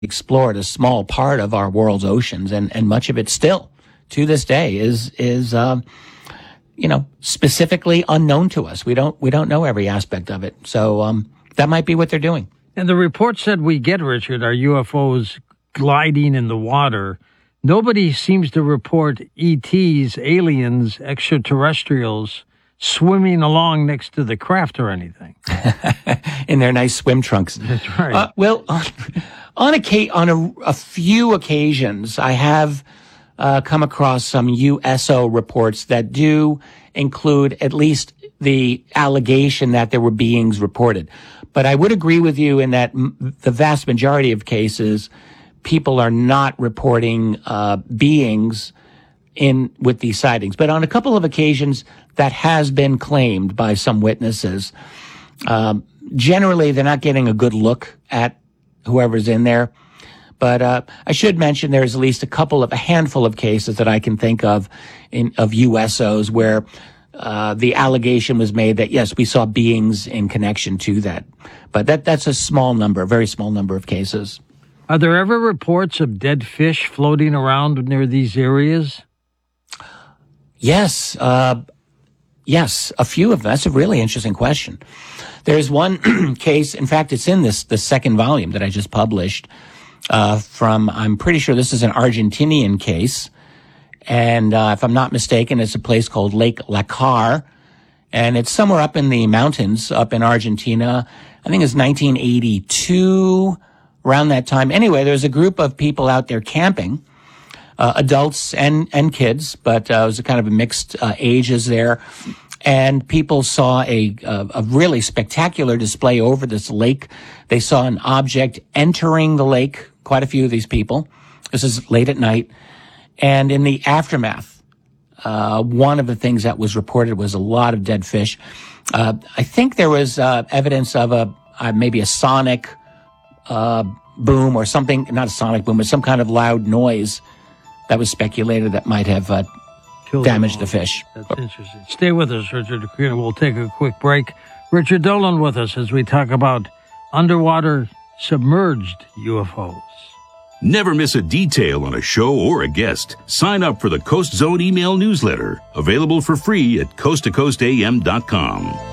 explored a small part of our world's oceans, and much of it still, to this day, is specifically unknown to us. We don't know every aspect of it. So that might be what they're doing. And the reports that we get, Richard, are UFOs gliding in the water. Nobody seems to report ETs, aliens, extraterrestrials swimming along next to the craft or anything. In their nice swim trunks. That's right. On a few occasions, I have come across some USO reports that do include at least the allegation that there were beings reported. But I would agree with you in that the vast majority of cases, people are not reporting beings with these sightings. But on a couple of occasions, that has been claimed by some witnesses. Generally, they're not getting a good look at whoever's in there. But I should mention there's at least a handful of cases that I can think of of USOs where the allegation was made that, yes, we saw beings in connection to that. But that's a small number, a very small number of cases. Are there ever reports of dead fish floating around near these areas? Yes. Yes, a few of them. That's a really interesting question. There's one case, in fact, it's in the second volume that I just published, I'm pretty sure this is an Argentinian case. And if I'm not mistaken, it's a place called Lake Lacar. And it's somewhere up in the mountains, up in Argentina. I think it's 1982, around that time. Anyway, there's a group of people out there camping, adults and kids, but it was a kind of a mixed ages there. And people saw a really spectacular display over this lake. They saw an object entering the lake, quite a few of these people. This is late at night. And in the aftermath, one of the things that was reported was a lot of dead fish. I think there was evidence of maybe a sonic boom or something, not a sonic boom, but some kind of loud noise that was speculated that might have damaged the fish. That's interesting. Stay with us, Richard. We'll take a quick break. Richard Dolan with us as we talk about underwater submerged UFOs. Never miss a detail on a show or a guest. Sign up for the Coast Zone email newsletter, available for free at coasttocoastam.com.